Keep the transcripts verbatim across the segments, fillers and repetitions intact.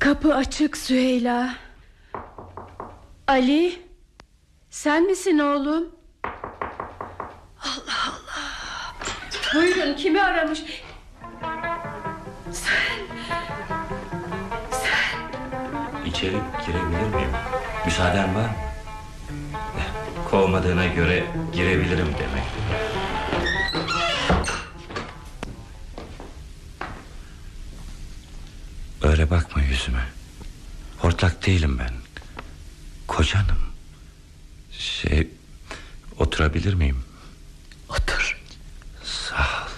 Kapı açık Süheyla. Ali, sen misin oğlum? Allah Allah. Buyurun, kimi aramış? Sen Sen İçeri girebilir miyim? Müsaaden var mı? Kovmadığına göre girebilirim demek. Öyle bakma yüzüme. Hortlak değilim ben. Kocanım. Şey, oturabilir miyim? Otur. Sağ ol.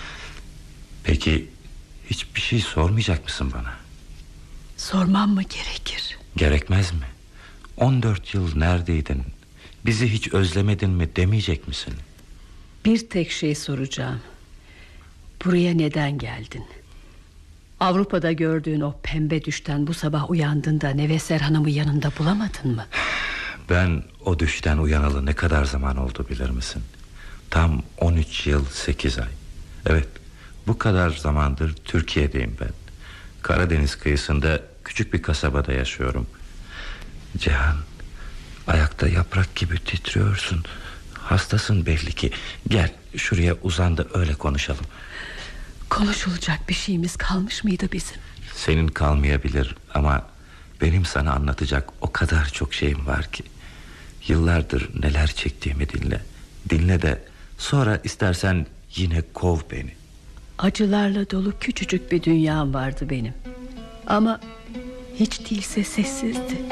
Peki hiçbir şey sormayacak mısın bana? Sormam mı gerekir? Gerekmez mi? on dört yıl neredeydin? Bizi hiç özlemedin mi demeyecek misin? Bir tek şey soracağım. Buraya neden geldin? Avrupa'da gördüğün o pembe düşten bu sabah uyandığında Neveser Hanım'ı yanında bulamadın mı? Ben o düşten uyanalı ne kadar zaman oldu bilir misin? Tam on üç yıl sekiz ay. Evet, bu kadar zamandır Türkiye'deyim ben. Karadeniz kıyısında küçük bir kasabada yaşıyorum. Cihan, ayakta yaprak gibi titriyorsun. Hastasın belli ki. Gel şuraya uzan da öyle konuşalım. Konuşulacak bir şeyimiz kalmış mıydı bizim? Senin kalmayabilir ama benim sana anlatacak o kadar çok şeyim var ki. Yıllardır neler çektiğimi dinle. Dinle de sonra istersen yine kov beni. Acılarla dolu küçücük bir dünyam vardı benim. Ama hiç değilse sessizdi.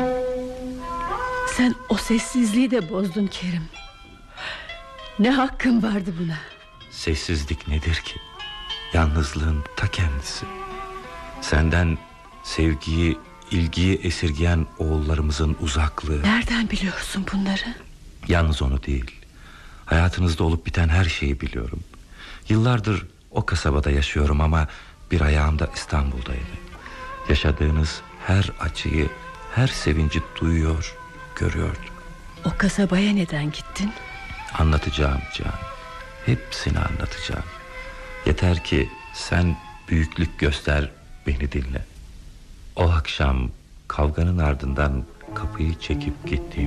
Sen o sessizliği de bozdun Kerim. Ne hakkın vardı buna? Sessizlik nedir ki? Yalnızlığın ta kendisi. Senden sevgiyi, ilgiyi esirgeyen oğullarımızın uzaklığı. Nereden biliyorsun bunları? Yalnız onu değil, hayatınızda olup biten her şeyi biliyorum. Yıllardır o kasabada yaşıyorum ama bir ayağım da İstanbul'daydı. Yaşadığınız her acıyı, her sevinci duyuyor, görüyordum. O kasabaya neden gittin? Anlatacağım Can. Hepsini anlatacağım. Yeter ki sen büyüklük göster, beni dinle. O akşam kavganın ardından kapıyı çekip gittiğim